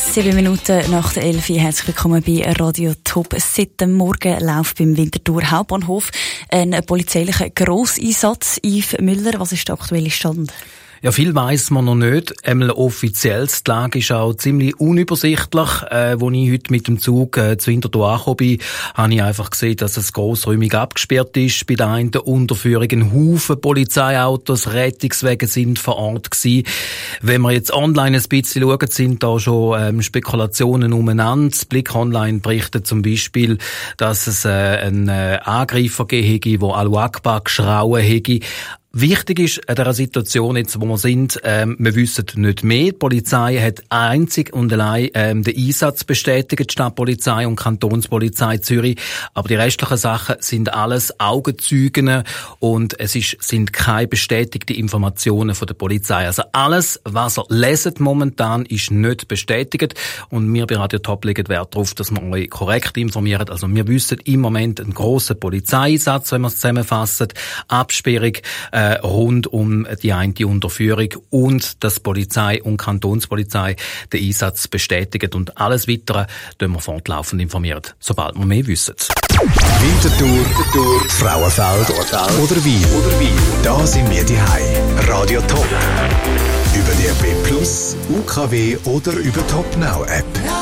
7 Minuten nach der 11 Uhr. Herzlich willkommen bei Radio Top. Seit dem Morgen läuft beim Winterthur Hauptbahnhof ein polizeilicher Grosseinsatz. Yves Müller, was ist der aktuelle Stand? Ja, viel weiss man noch nicht. Einmal offiziell. Die Lage ist auch ziemlich unübersichtlich. Als ich heute mit dem Zug zu Winterthur angekommen bin, habe ich einfach gesehen, dass es grossräumig abgesperrt ist. Bei der einen Unterführung ein Haufen Polizeiautos, Rettungswagen sind vor Ort gewesen. Wenn wir jetzt online ein bisschen schauen, sind da schon Spekulationen umeinander. Blick Online berichtet zum Beispiel, dass es einen Angreifer gegeben hätte, der Allahu Akbar geschrauen hätte. Wichtig ist an dieser Situation jetzt, wo wir sind, wir wissen nicht mehr. Die Polizei hat einzig und allein den Einsatz bestätigt, die Stadtpolizei und Kantonspolizei Zürich. Aber die restlichen Sachen sind alles Augenzeugen und sind keine bestätigten Informationen von der Polizei. Also alles, was ihr leset momentan, ist nicht bestätigt. Und wir bei Radio Top legen Wert darauf, dass wir euch korrekt informieren. Also wir wissen im Moment einen grossen Polizeieinsatz, wenn wir es zusammenfassen, Absperrung, rund um die eine Unterführung und dass Polizei und Kantonspolizei den Einsatz bestätigen und alles Weitere tun wir fortlaufend informieren, sobald wir mehr wissen. Winterthur, Frauenfeld oder Wien. Da sind wir daheim. Radio Top. Über die B+, UKW oder über Top Now App.